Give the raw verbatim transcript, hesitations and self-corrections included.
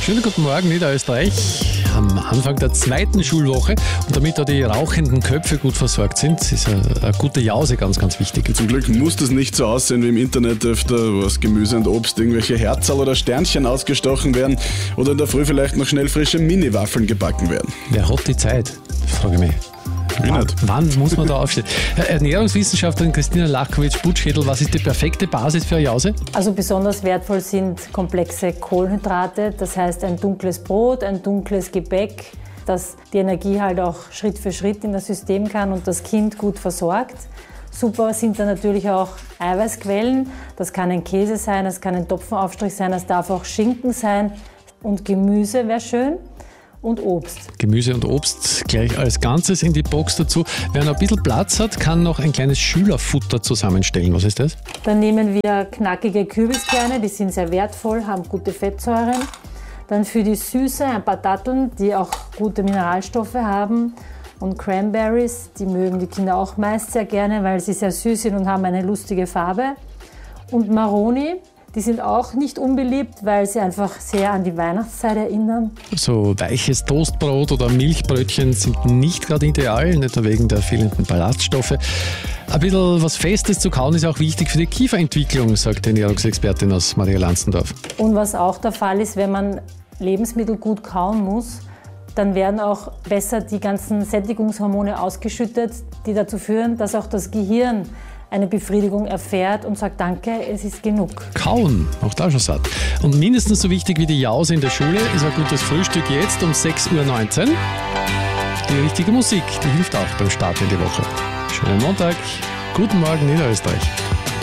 Schönen guten Morgen, Niederösterreich. Am Anfang der zweiten Schulwoche. Und damit da die rauchenden Köpfe gut versorgt sind, ist eine, eine gute Jause ganz, ganz wichtig. Zum Glück muss das nicht so aussehen wie im Internet öfter, wo aus Gemüse und Obst irgendwelche Herzerl oder Sternchen ausgestochen werden oder in der Früh vielleicht noch schnell frische Mini-Waffeln gebacken werden. Wer hat die Zeit? Frage mich. Ich Wann, nicht. wann muss man da aufstehen? Ernährungswissenschaftlerin Christina Lachowitz-Butschedl, was ist die perfekte Basis für eine Jause? Also besonders wertvoll sind komplexe Kohlenhydrate, das heißt ein dunkles Brot, ein dunkles Gebäck, das die Energie halt auch Schritt für Schritt in das System kann und das Kind gut versorgt. Super sind dann natürlich auch Eiweißquellen, das kann ein Käse sein, das kann ein Topfenaufstrich sein, das darf auch Schinken sein und Gemüse wäre schön. Und Obst. Gemüse und Obst gleich als Ganzes in die Box dazu. Wer noch ein bisschen Platz hat, kann noch ein kleines Schülerfutter zusammenstellen. Was ist das? Dann nehmen wir knackige Kürbiskerne, die sind sehr wertvoll, haben gute Fettsäuren. Dann für die Süße ein paar Datteln, die auch gute Mineralstoffe haben. Und Cranberries, die mögen die Kinder auch meist sehr gerne, weil sie sehr süß sind und haben eine lustige Farbe. Und Maroni. Die sind auch nicht unbeliebt, weil sie einfach sehr an die Weihnachtszeit erinnern. So weiches Toastbrot oder Milchbrötchen sind nicht gerade ideal, nicht wegen der fehlenden Ballaststoffe. Ein bisschen was Festes zu kauen ist auch wichtig für die Kieferentwicklung, sagt die Ernährungsexpertin aus Maria Lansendorf. Und was auch der Fall ist, wenn man Lebensmittel gut kauen muss, dann werden auch besser die ganzen Sättigungshormone ausgeschüttet, die dazu führen, dass auch das Gehirn eine Befriedigung erfährt und sagt, danke, es ist genug. Kauen, auch da schon satt. Und mindestens so wichtig wie die Jause in der Schule ist ein gutes Frühstück jetzt um sechs Uhr neunzehn. Die richtige Musik, die hilft auch beim Start in die Woche. Schönen Montag, guten Morgen Niederösterreich.